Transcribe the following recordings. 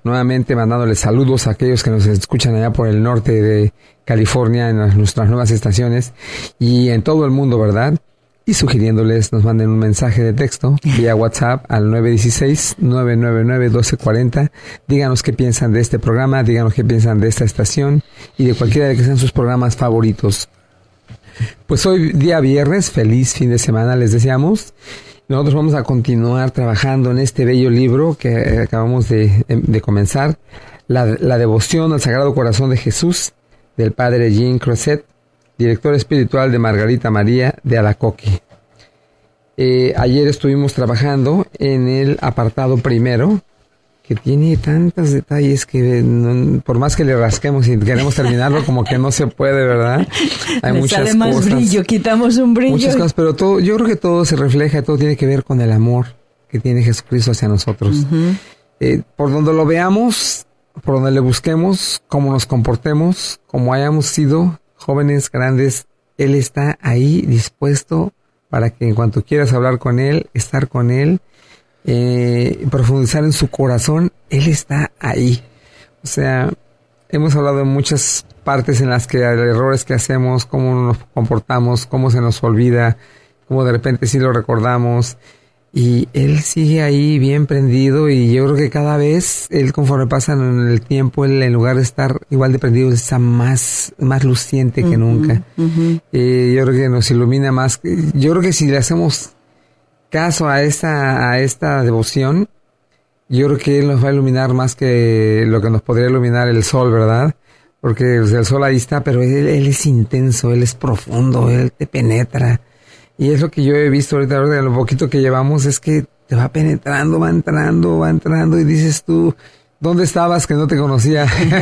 nuevamente mandándoles saludos a aquellos que nos escuchan allá por el norte de California, en nuestras nuevas estaciones y en todo el mundo, ¿verdad? Y sugiriéndoles nos manden un mensaje de texto vía WhatsApp al 916-999-1240. Díganos qué piensan de este programa, díganos qué piensan de esta estación y de cualquiera de que sean sus programas favoritos. Pues hoy día viernes, feliz fin de semana les deseamos. Nosotros vamos a continuar trabajando en este bello libro que acabamos de comenzar, la devoción al Sagrado Corazón de Jesús, del Padre Jean Crozet, director espiritual de Margarita María de Alacoque. Ayer estuvimos trabajando en el apartado primero, que tiene tantos detalles que por más que le rasquemos y queremos terminarlo, como que no se puede, ¿verdad? Hay muchas sale más cosas, brillo, quitamos un brillo. Muchas cosas, pero todo, yo creo que todo se refleja, todo tiene que ver con el amor que tiene Jesucristo hacia nosotros. Uh-huh. Por donde lo veamos, por donde le busquemos, cómo nos comportemos, como hayamos sido jóvenes, grandes, Él está ahí dispuesto para que en cuanto quieras hablar con Él, estar con Él, profundizar en su corazón, Él está ahí. O sea, hemos hablado de muchas partes en las que hay errores que hacemos, cómo nos comportamos, cómo se nos olvida, cómo de repente sí lo recordamos. Y Él sigue ahí bien prendido y yo creo que cada vez, Él conforme pasa en el tiempo, Él en lugar de estar igual de prendido, está más luciente que nunca. Uh-huh. Yo creo que nos ilumina más. Yo creo que si le hacemos caso a esta devoción, yo creo que Él nos va a iluminar más que lo que nos podría iluminar el sol, ¿verdad? Porque pues, el sol ahí está, pero él es intenso, Él es profundo, Él te penetra. Y es lo que yo he visto ahorita, lo poquito que llevamos, es que te va penetrando, va entrando, y dices tú, ¿dónde estabas que no te conocía?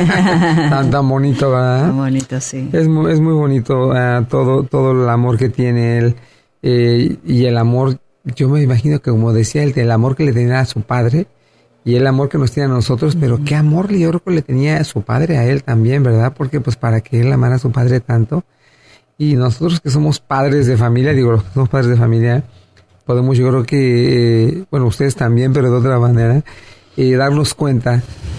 tan bonito, ¿verdad? Tan bonito, sí. Es muy bonito todo el amor que tiene Él. Y el amor, yo me imagino que como decía él, el amor que le tenía a su padre, y el amor que nos tiene a nosotros, pero qué amor yo creo que le tenía a su padre a él también, ¿verdad? Porque pues para que él amara a su padre tanto. Y nosotros que somos padres de familia, los que somos padres de familia, podemos, yo creo que, ustedes también, pero de otra manera, darnos cuenta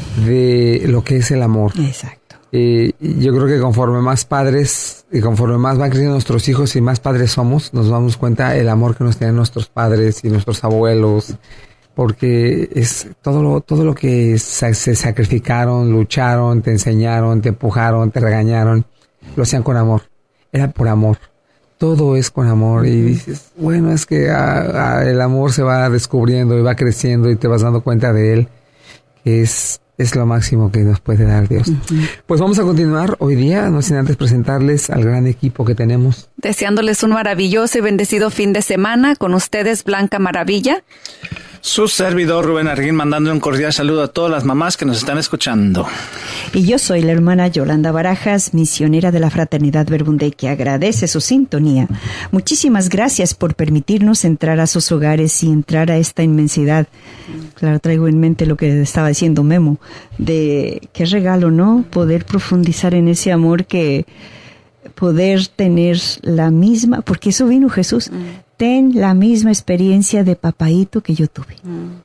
de lo que es el amor. Exacto. Yo creo que conforme más padres y conforme más van creciendo nuestros hijos y más padres somos, nos damos cuenta el amor que nos tienen nuestros padres y nuestros abuelos, porque es todo lo que se sacrificaron, lucharon, te enseñaron, te empujaron, te regañaron, lo hacían con amor. Era por amor. Todo es con amor. Y dices, bueno, es que el amor se va descubriendo y va creciendo y te vas dando cuenta de él, que es lo máximo que nos puede dar Dios. Uh-huh. Pues vamos a continuar hoy día, no sin antes presentarles al gran equipo que tenemos. Deseándoles un maravilloso y bendecido fin de semana. Con ustedes, Blanca Maravilla. Su servidor Rubén Arguín, mandando un cordial saludo a todas las mamás que nos están escuchando. Y yo soy la hermana Yolanda Barajas, misionera de la Fraternidad Verbum Dei, que agradece su sintonía. Muchísimas gracias por permitirnos entrar a sus hogares y entrar a esta inmensidad. Claro, traigo en mente lo que estaba diciendo Memo, de qué regalo, ¿no? Poder profundizar en ese amor, que poder tener la misma, porque eso vino Jesús. Ten la misma experiencia de papaíto que yo tuve.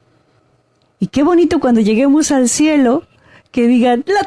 Y qué bonito cuando lleguemos al cielo, que digan, ¡la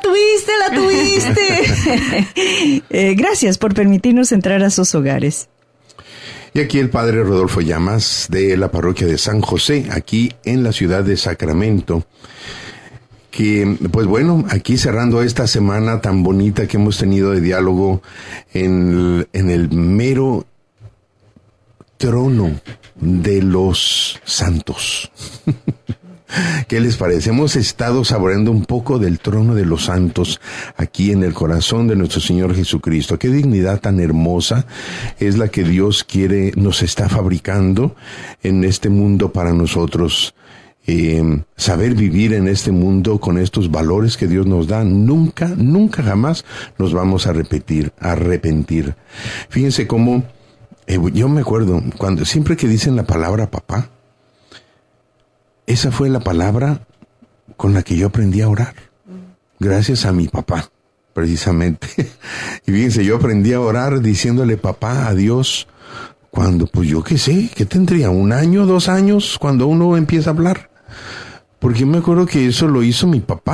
tuviste! Gracias por permitirnos entrar a sus hogares. Y aquí el padre Rodolfo Llamas, de la parroquia de San José, aquí en la ciudad de Sacramento. Que, pues bueno, aquí cerrando esta semana tan bonita que hemos tenido de diálogo en el mero trono de los santos. ¿Qué les parece? Hemos estado saboreando un poco del trono de los santos aquí en el corazón de nuestro Señor Jesucristo. Qué dignidad tan hermosa es la que Dios nos está fabricando en este mundo para nosotros. Saber vivir en este mundo con estos valores que Dios nos da, nunca jamás nos vamos a arrepentir. Fíjense cómo yo me acuerdo siempre que dicen la palabra papá, esa fue la palabra con la que yo aprendí a orar, gracias a mi papá, precisamente. Y fíjense, yo aprendí a orar diciéndole papá a Dios cuando, pues yo qué sé, ¿qué tendría? 1 año, 2 años, cuando uno empieza a hablar. Porque me acuerdo que eso lo hizo mi papá.